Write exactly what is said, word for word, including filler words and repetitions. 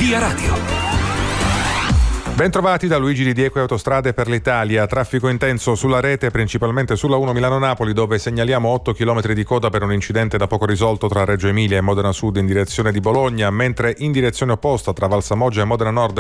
Via Radio. Bentrovati da Luigi Di Dieco e Autostrade per l'Italia. Traffico intenso sulla rete, principalmente sulla uno Milano-Napoli, dove segnaliamo otto chilometri di coda per un incidente da poco risolto tra Reggio Emilia e Modena Sud in direzione di Bologna, mentre in direzione opposta tra Valsamoggia e Modena Nord